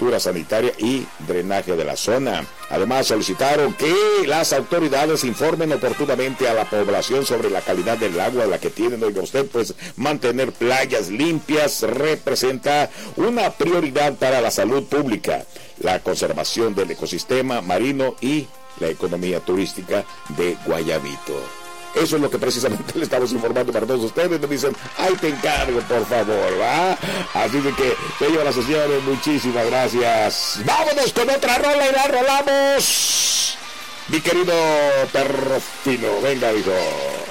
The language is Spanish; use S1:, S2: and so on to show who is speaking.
S1: infraestructura sanitaria y drenaje de la zona. Además, solicitaron que las autoridades informen oportunamente a la población sobre la calidad del agua de la que tienen. Oiga usted, pues mantener playas limpias representa una prioridad para la salud pública, la conservación del ecosistema marino y la economía turística de Guayabito. Eso es lo que precisamente le estamos informando para todos ustedes. Me dicen, ahí te encargo, por favor, ¿va? Así de que, señoras y señores, muchísimas gracias. Vámonos con otra rola y la rolamos. Mi querido perro fino, venga, hijo.